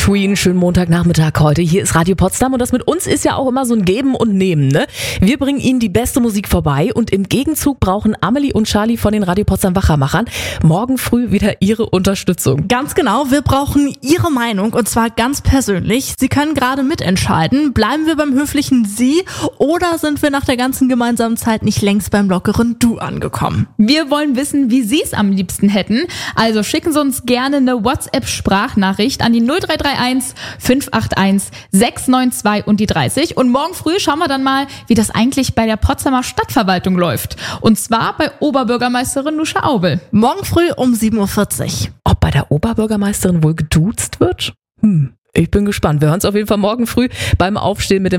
Queen, schönen Montagnachmittag heute. Hier ist Radio Potsdam und das mit uns ist ja auch immer so ein Geben und Nehmen, ne? Wir bringen Ihnen die beste Musik vorbei und im Gegenzug brauchen Amelie und Charlie von den Radio Potsdam Wachermachern morgen früh wieder Ihre Unterstützung. Ganz genau, wir brauchen Ihre Meinung und zwar ganz persönlich. Sie können gerade mitentscheiden, bleiben wir beim höflichen Sie oder sind wir nach der ganzen gemeinsamen Zeit nicht längst beim lockeren Du angekommen? Wir wollen wissen, wie Sie es am liebsten hätten. Also schicken Sie uns gerne eine WhatsApp-Sprachnachricht an die 0331 581 692 und die 30. Und morgen früh schauen wir dann mal, wie das eigentlich bei der Potsdamer Stadtverwaltung läuft. Und zwar bei Oberbürgermeisterin Nusche Aubel. Morgen früh um 7.40 Uhr. Ob bei der Oberbürgermeisterin wohl geduzt wird? Ich bin gespannt. Wir hören uns auf jeden Fall morgen früh beim Aufstehen mit dem